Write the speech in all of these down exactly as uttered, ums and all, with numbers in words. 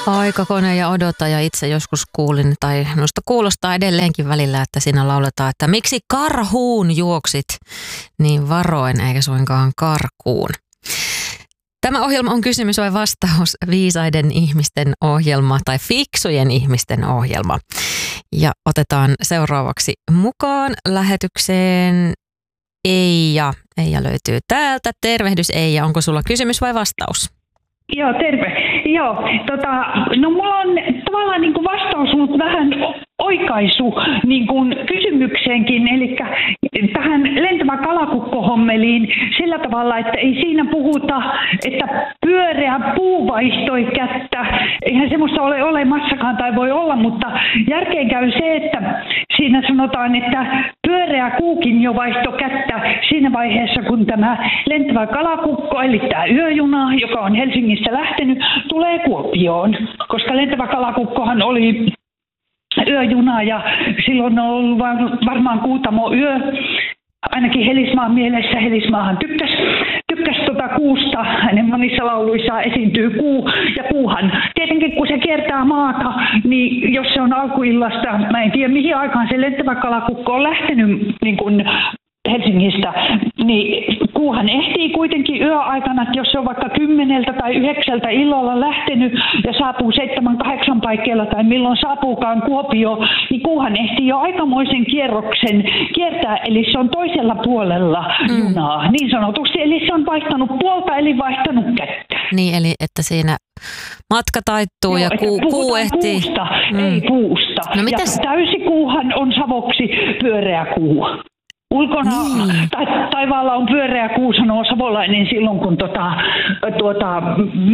Aikakone ja odota ja itse joskus kuulin, tai minusta kuulostaa edelleenkin välillä, että siinä lauletaan, että miksi karhuun juoksit niin varoin eikä suinkaan karkuun. Tämä ohjelma on kysymys vai vastaus, viisaiden ihmisten ohjelma tai fiksujen ihmisten ohjelma. Ja otetaan seuraavaksi mukaan lähetykseen Eija. Eija löytyy täältä. Tervehdys Eija, onko sulla kysymys vai vastaus? Joo, terve. Joo, tota, no mulla on tavallaan niin kuin vastaus, mutta vähän oikaisu niin kuin kysymykseenkin, eli tähän lentävä kalakukko-hommeliin sillä tavalla, että ei siinä puhuta, että pyöreä puu vaihtoi kättä. Eihän semmoista ole olemassakaan tai voi olla, mutta järkeen käy se, että siinä sanotaan, että pyöreä kuukin jo vaihtoi kättä siinä vaiheessa, kun tämä lentävä kalakukko, eli tämä yöjuna, joka on Helsingistä lähtenyt, tulee Kuopioon, koska lentävä kalakukkohan oli yöjuna ja silloin on ollut varmaan Kuutamo yö, ainakin Helismaan mielessä. Helismaahan tykkäsi tykkäs tuota kuusta, hänen monissa lauluissaan esiintyy kuu ja kuuhan. Tietenkin kun se kiertää maata, niin jos se on alkuillasta, mä en tiedä mihin aikaan se lentävä kalakukko on lähtenyt niin kuin Helsingistä, niin kuuhan ehtii kuitenkin yöaikana, että jos se on vaikka kymmeneltä tai yhdeksältä illalla lähtenyt ja saapuu seitsemän, kahdeksan paikkeilla tai milloin saapuukaan Kuopio, niin kuuhan ehtii jo aikamoisen kierroksen kiertää, eli se on toisella puolella mm. junaa, niin sanotusti, eli se on vaihtanut puolta, eli vaihtanut kättä. Niin, eli että siinä matka taittuu. Joo, ja kuu, kuu ehtii. Puusta, mm. ei puusta. No, mitäs? Ja täysikuuhan on savoksi pyöreä kuu. Ulkona niin. ta, taivaalla on pyöreä kuu, sanoo savolainen silloin, kun tota, tuota,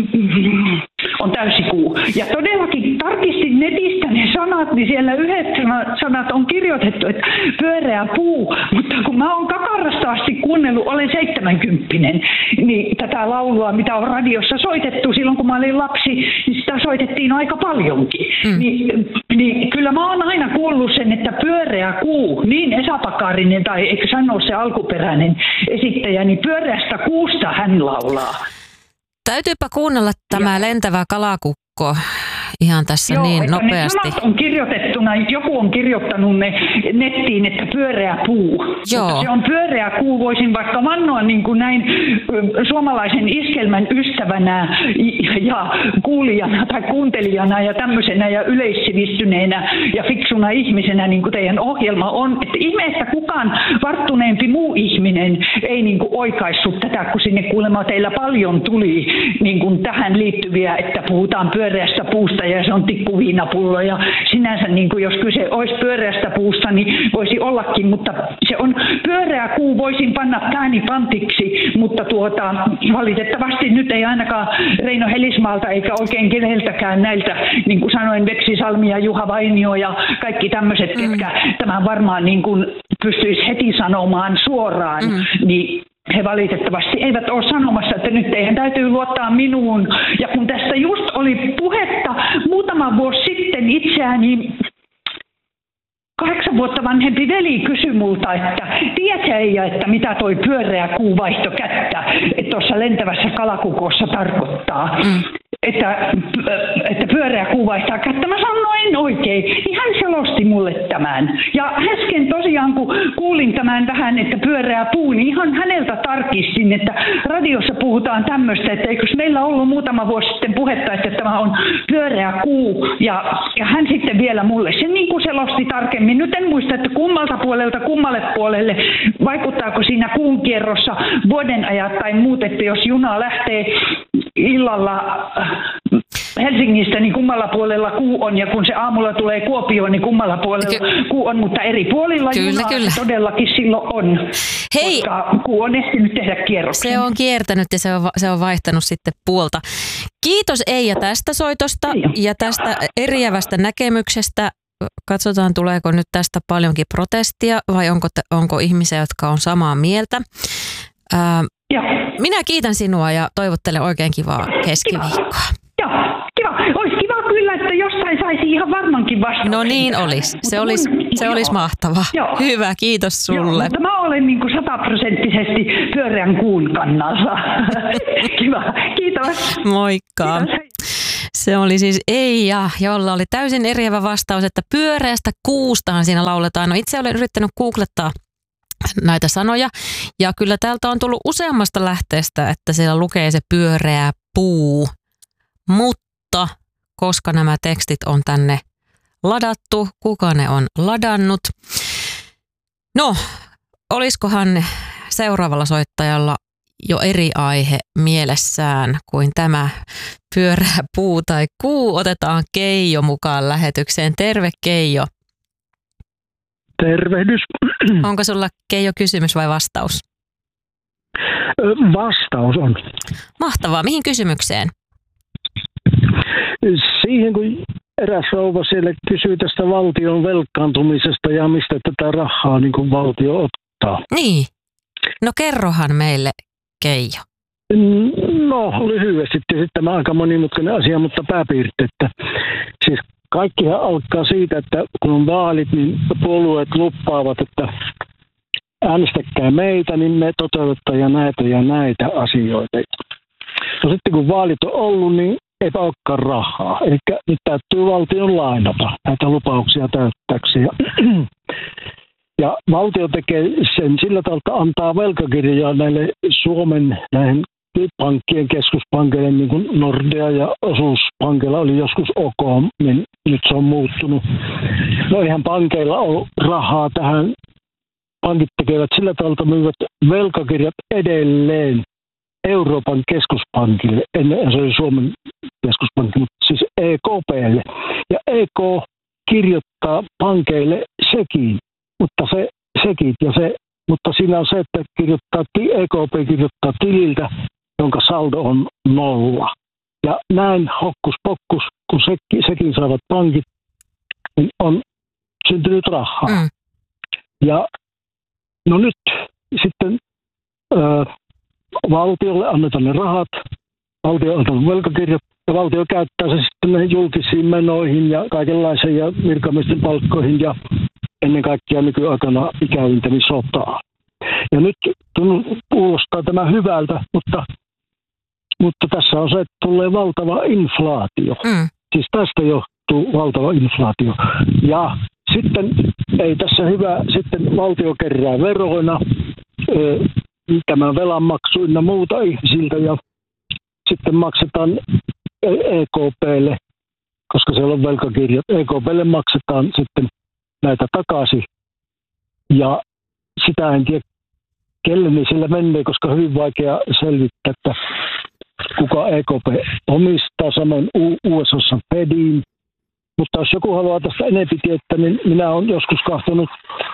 on täysikuu. Ja todellakin tarkistin netistä ne sanat, niin siellä yhdet sanat on kirjoitettu, että pyöreä puu. Mutta kun mä oon kakarasta asti kuunnellut, olen seitsemänkymppinen, niin tätä laulua, mitä on radiossa soitettu silloin, kun mä olin lapsi, niin sitä soitettiin aika paljonkin. Mm. Niin, niin kyllä mä oon aina kuullut sen, että pyöreä kuu, niin Esa Pakarinen tai eikö sano se alkuperäinen esittäjä, niin pyöreästä kuusta hän laulaa. Täytyypä kuunnella tämä ja. lentävä kalakukko ihan tässä Joo, niin nopeasti. Ne on kirjoitettuna, joku on kirjoittanut ne nettiin, että pyöreä puu. Joo. Mutta se on pyöreä puu, voisin vaikka vannoa niin kuin näin suomalaisen iskelmän ystävänä ja kuulijana tai kuuntelijana ja tämmöisenä ja yleissivistyneenä ja fiksuna ihmisenä, niin kuin teidän ohjelma on. Että ihme, että kukaan varttuneempi muu ihminen ei niin kuin oikaissut tätä, kun sinne kuulemma teillä paljon tuli niin kuin tähän liittyviä, että puhutaan pyöreästä puusta ja se on tikkuviinapullo ja sinänsä niin kuin jos kyse olisi pyöreästä puusta, niin voisi ollakin, mutta se on pyöreä kuu, voisin panna pääni pantiksi, mutta tuota, valitettavasti nyt ei ainakaan Reino Helismaalta eikä oikein keneltäkään näiltä, niin kuin sanoin, Veksi Salmi ja Juha Vainio ja kaikki tämmöiset, mm. ketkä tämän varmaan niin kuin pystyisi heti sanomaan suoraan, mm. niin he valitettavasti eivät ole sanomassa, että nyt teidän täytyy luottaa minuun. Ja kun tästä just oli puhetta muutama vuosi sitten itseäni, kahdeksan vuotta vanhempi veli kysyi multa, että tiedätkö Eija, että mitä toi pyöreä kuu vaihto kättä tuossa lentävässä kalakukossa tarkoittaa. Mm. Että, että pyöreä kuu vaihtaa kättä. Mä sanoin, no en oikein. Niin hän selosti mulle tämän. Ja äsken tosiaan, kun kuulin tämän vähän, että pyöreä puu, niin ihan häneltä tarkistin, että radiossa puhutaan tämmöistä, että eikös meillä ollut muutama vuosi sitten puhetta, että tämä on pyöreä kuu. Ja, ja hän sitten vielä mulle sen niin kuin selosti tarkemmin. Nyt en muista, että kummalta puolelta kummalle puolelle, vaikuttaako siinä kuun kierrossa vuodenajat tai muut, että jos juna lähtee illalla Helsingistä, niin kummalla puolella kuu on, ja kun se aamulla tulee Kuopioon, niin kummalla puolella Ky- kuu on, mutta eri puolilla kyllä, junaa kyllä. todellakin silloin on, Hei. koska kuu on ehtinyt tehdä kierroksen. Se on kiertänyt ja se on, se on vaihtanut sitten puolta. Kiitos Eija tästä soitosta Ei. ja tästä eriävästä näkemyksestä. Katsotaan, tuleeko nyt tästä paljonkin protestia vai onko, te, onko ihmisiä, jotka on samaa mieltä. Ää, minä kiitän sinua ja toivottelen oikein kivaa keskiviikkoa. Joo, kiva. Olisi kiva kyllä, että jostain saisi ihan varmankin vastauksen. No niin olisi. Se olisi, se olisi mahtavaa. Joo. Hyvä, kiitos sulle. Joo, mutta mä olen niin kuin sataprosenttisesti pyöreän kuun kannalla. Kiva, kiitos. Moikka. Kiitos. Se oli siis Eija, jolla oli täysin eriävä vastaus, että pyöreästä kuustahan siinä lauletaan. No itse olen yrittänyt googlettaa näitä sanoja ja kyllä täältä on tullut useammasta lähteestä, että siellä lukee se pyöreä puu, mutta koska nämä tekstit on tänne ladattu, kuka ne on ladannut? No, olisikohan seuraavalla soittajalla jo eri aihe mielessään kuin tämä pyöreä puu tai kuu? Otetaan Keijo mukaan lähetykseen. Terve Keijo. Tervehdys. Onko sulla Keijo kysymys vai vastaus? Vastaus on. Mahtavaa. Mihin kysymykseen? Siihen, kun eräs rouva siellä kysyy tästä valtion velkaantumisesta ja mistä tätä rahaa niin kuin valtio ottaa. Niin. No kerrohan meille, Keijo. No lyhyesti tietysti tämä aika monimutkainen asia, mutta pääpiirteettä. Siis kaikkihan alkaa siitä, että kun on vaalit, niin puolueet luppaavat, että äänestäkää meitä, niin me toteutetaan ja näitä ja näitä asioita. No sitten kun vaalit on ollut, niin eipä olekaan rahaa. Eli nyt täytyy valtion lainata näitä lupauksia täyttääksi. Ja, ja valtio tekee sen sillä tavalla, että antaa velkakirjaa näille Suomen näihin pankkien keskuspankeille, niin kuin Nordea ja osuuspankilla oli joskus OK, niin nyt se on muuttunut. No eihän pankeilla ole rahaa tähän. Pankit tekevät sillä tavalla, että myyvät velkakirjat edelleen Euroopan keskuspankille, ennen se oli Suomen keskuspankki, mutta siis E K P:lle. Ja E K kirjoittaa pankeille sekin, mutta se sekin ja se, mutta siinä on se, että kirjoittaa, E K P kirjoittaa tililtä, jonka saldo on nolla. Ja näin hokkus pokkus, kun sekin, sekin saavat pankit, niin on syntynyt rahaa. Mm. Ja no nyt sitten Öö, valtiolle annetaan ne rahat, valtio antaa velkakirjat ja valtio käyttää se sitten näihin julkisiin menoihin ja kaikenlaisiin ja virkamiesten palkkoihin ja ennen kaikkea nykyaikana ikävintä niin sotaa. Ja nyt kuulostaa tämä hyvältä, mutta, mutta tässä on se, että tulee valtava inflaatio. Mm. Siis tästä johtuu valtava inflaatio. Ja sitten ei tässä hyvä, sitten valtio kerää veroina, tämä velanmaksu ynnä muuta ihmisiltä ja sitten maksetaan E K P:lle, koska siellä on velkakirjat, E K P:lle maksetaan sitten näitä takaisin ja sitä en tiedä kelle niin sillä menee, koska hyvin vaikea selvittää, että kuka E K P omistaa, samoin U S A:ssa Fediin, mutta jos joku haluaa tästä enemmän tietää, niin minä olen joskus katsonut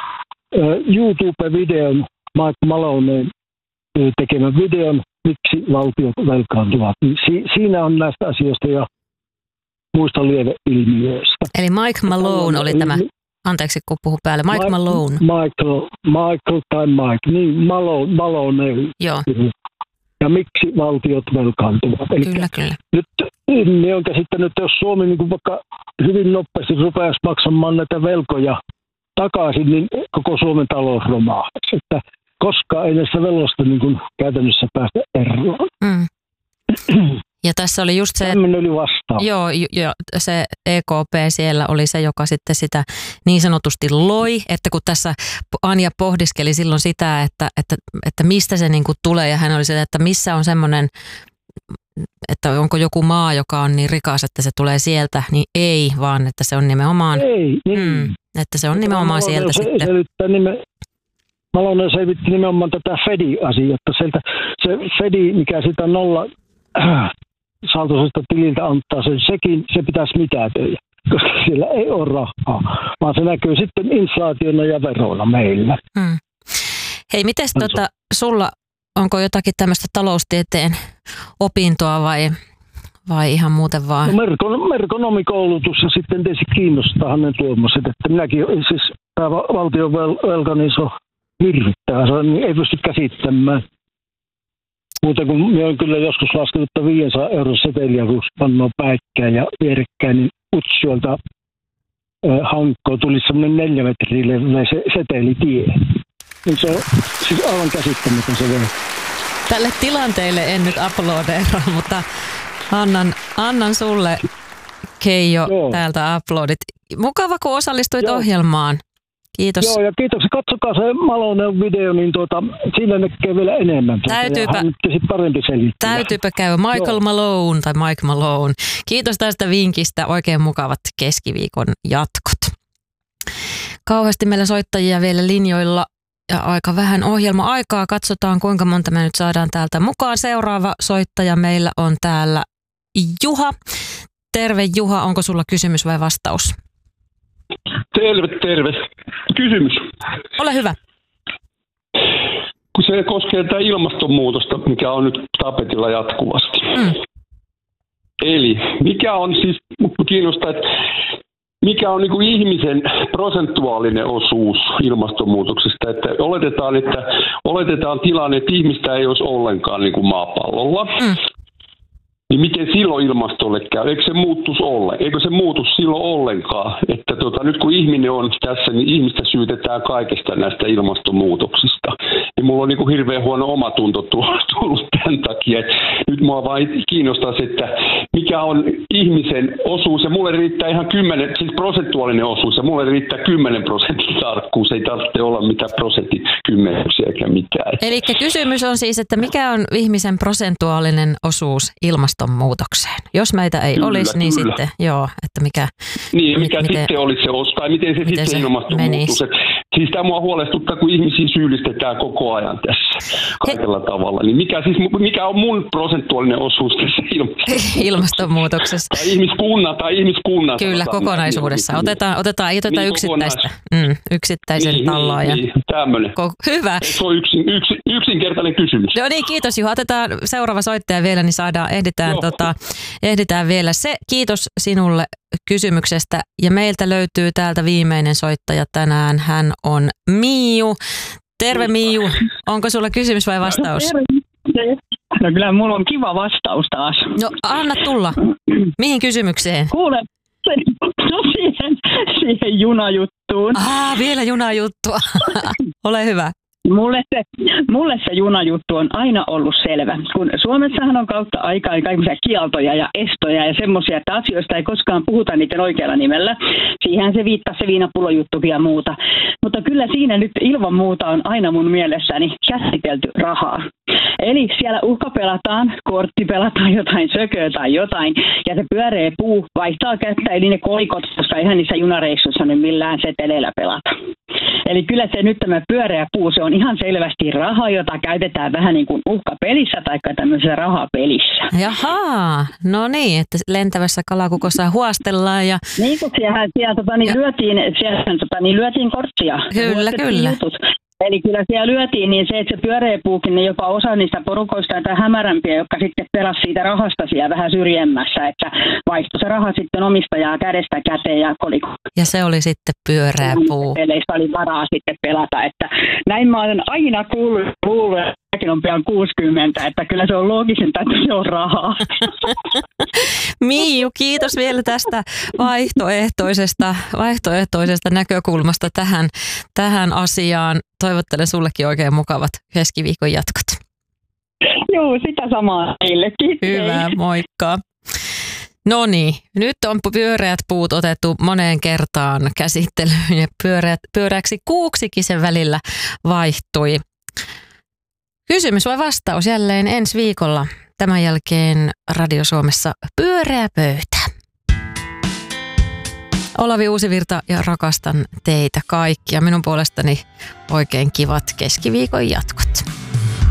YouTube-videon Mike Maloneen tekemän videon, miksi valtiot velkaantuvat. Si- siinä on näistä asioista ja muista lieveilmiöistä. Eli Mike Malone oli tämä, anteeksi kun puhun päälle, Mike, Mike Malone. Michael, Michael tai Mike, niin Malone, Malone. Joo. Ja miksi valtiot velkaantuvat. Eli kyllä, kyllä. Nyt niin on käsittänyt, että jos Suomi niin vaikka hyvin nopeasti rupeaisi maksamaan näitä velkoja takaisin, niin koko Suomen talous romahtaisi. Että koska ei näistä veloista niin kuin käytännössä päästä eroon. Mm. Ja tässä oli just se, tämmöinen oli vastaus. Joo, jo, se E K P siellä oli se, joka sitten sitä niin sanotusti loi, että kun tässä Anja pohdiskeli silloin sitä, että, että, että mistä se niin kuin tulee, ja hän oli se, että missä on semmoinen, että onko joku maa, joka on niin rikas, että se tulee sieltä, niin ei, vaan että se on nimenomaan, ei, niin. mm, että se on nimenomaan se, sieltä se, sitten. Se nime, Malonen selvitti nimenomaan tätä Fedi-asiaa, että sieltä, se Fedi, mikä sitä nolla äh, saltoisesta tililtä antaa, sen, sekin se pitäisi mitätöidä, koska siellä ei ole rahaa, vaan se näkyy sitten inflaationa ja veroilla meillä. Hmm. Hei, mites tota, sulla, onko jotakin tämmöistä taloustieteen opintoa vai, vai ihan muuten vaan? No, merkon, merkonomikoulutus ja sitten tietysti kiinnostaa hänen tuommoiset, että minäkin, siis tämä valtion vel, velka, niin se on hirvittävää, se on, ei pysty käsittämään. Muuten kun minä olen kyllä joskus laskenut, että viisisataa euron seteliä, kun pannaan päikkään ja vierekkäin, niin Utsjoelta äh, hankkoon tuli semmoinen neljä metrille se setelitie. Niin se on siis aivan käsittämätön se vielä. Tälle tilanteelle en nyt uploadeera, mutta, Annan, annan sulle, Keijo, Joo. täältä uploadit. Mukava, kun osallistuit Joo. ohjelmaan. Kiitos. Joo, ja kiitoksia. Katsokaa se Malonen video, niin tuota, siinä näkee vielä enemmän. Täytyypä, hän nyt parempi selittää. täytyypä käydä Michael Joo. Malone tai Mike Malone. Kiitos tästä vinkistä. Oikein mukavat keskiviikon jatkot. Kauheasti meillä soittajia vielä linjoilla ja aika vähän ohjelma-aikaa. Katsotaan, kuinka monta me nyt saadaan täältä mukaan. Seuraava soittaja meillä on täällä Juha. Terve Juha, onko sulla kysymys vai vastaus? Terve, terve. Kysymys. Ole hyvä. Kun se koskee tätä ilmastonmuutosta, mikä on nyt tapetilla jatkuvasti. Mm. Eli mikä on siis, kiinnostaa, että mikä on niin kuin ihmisen prosentuaalinen osuus ilmastonmuutoksesta? Että oletetaan, että oletetaan tilanne, että ihmistä ei olisi ollenkaan niin kuin maapallolla. Mm. Niin miten silloin ilmastolle käy? Eikö se muuttus ollen? Eikö se muutu silloin ollenkaan? Että tota, nyt kun ihminen on tässä, niin ihmistä syytetään kaikesta näistä ilmastonmuutoksista. Ja mulla on niin kuin hirveän huono omatunto tullut tämän takia. Et nyt mua vaan kiinnostaa se, että mikä on ihmisen osuus. Ja mulle riittää ihan kymmenen, siis prosentuaalinen osuus. Ja mulle riittää kymmenen prosentin tarkkuus. Ei tarvitse olla mitään prosentin kymmenyksiä eikä mitään. Eli kysymys on siis, että mikä on ihmisen prosentuaalinen osuus ilmastonmuutokseen? Jos meitä ei kyllä, olisi, niin kyllä. sitten joo, että mikä... Niin, mikä mit, sitten miten, olisi se osuus, tai miten se miten sitten se ilmastonmuutos. Siis tämä mua huolestuttaa, kun ihmisiä syyllistetään koko ajan tässä kaikella He... tavalla. Niin mikä, siis, mikä on mun prosentuaalinen osuus tässä ilmastonmuutoksessa? ilmastonmuutoksessa. Tai ihmiskunnan, tai ihmiskunnan. Kyllä, kokonaisuudessa. Otetaan, otetaan, ei oteta niin, yksittäistä, mm, yksittäisen niin, talloa. Ja... Niin, tämmöinen. Ko- hyvä. Se on yksin, yksin, yksinkertainen kysymys. No niin, kiitos Juha. Otetaan seuraava soittaja vielä, niin saadaan, ehditään, tota, ehditään vielä se. Kiitos sinulle kysymyksestä. Ja meiltä löytyy täältä viimeinen soittaja tänään. Hän on Miiju. Terve Miiju. Onko sulla kysymys vai vastaus? Terve. No kyllä mulla on kiva vastaus taas. No anna tulla. Mihin kysymykseen? Kuule, no siihen, siihen junajuttuun. Ah, vielä junajuttua. Ole hyvä. Mulle se, mulle se junajuttu on aina ollut selvä, kun Suomessahan on kautta aikaa kaikenlaisia kieltoja ja estoja ja semmoisia, että asioista ei koskaan puhuta niiden oikealla nimellä. Siihen se viittasi se viinapullojuttukin ja muuta. Mutta kyllä siinä nyt ilman muuta on aina mun mielessäni käsitelty rahaa. Eli siellä uhkapelataan, korttipelataan jotain sököä tai jotain, ja se pyöreä puu vaihtaa kättä, eli ne kolikot, koska eihän niissä junareissuissa nyt millään seteleillä pelata. Eli kyllä se nyt tämä pyöreä puu, se on ihan selvästi raha, jota käytetään vähän niin kuin uhkapelissä tai tämmöisessä rahapelissä. Jahaa, no niin, että lentävässä kalakukossa huostellaan ja... Niin kuin siellä, siellä, tota, niin lyötiin, siellä tota, niin lyötiin korttia. Kyllä, kyllä. Jutut. Eli kyllä siellä lyötiin niin se, että se pyöreä puukin, niin jopa osa niistä porukoista tai hämärämpiä, jotka sitten pelasi siitä rahasta siellä vähän syrjemmässä, että vaihtoi se raha sitten omistajaa kädestä käteen ja koliko. Ja se oli sitten pyöreä puu. Peleissä oli varaa sitten pelata, että näin mä olen aina kuullut, kuullut mäkin on pian kuusikymmentä, että kyllä se on loogisinta, että se on rahaa. Miiju, kiitos vielä tästä vaihtoehtoisesta, vaihtoehtoisesta näkökulmasta tähän, tähän asiaan. Toivottelen sullekin oikein mukavat keskiviikon jatkot. Joo, sitä samaa teille. Kiitos. Hyvä, moikka. No niin, nyt on pyöreät puut otettu moneen kertaan käsittelyyn ja pyöreät, pyöreäksi kuuksikin sen välillä vaihtui. Kysymys vai vastaus jälleen ensi viikolla. Tämän jälkeen Radio Suomessa Pyöreä pöytä. Olavi Uusivirta ja rakastan teitä kaikkia. Minun puolestani oikein kivat keskiviikon jatkot.